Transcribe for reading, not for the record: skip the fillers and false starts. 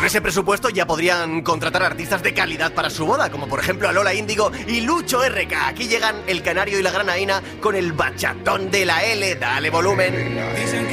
Con ese presupuesto ya podrían contratar artistas de calidad para su boda, como por ejemplo a Lola Índigo y Lucho RK. Aquí llegan el Canario y la Granaína con el bachatón de la L. Dale volumen. Dicen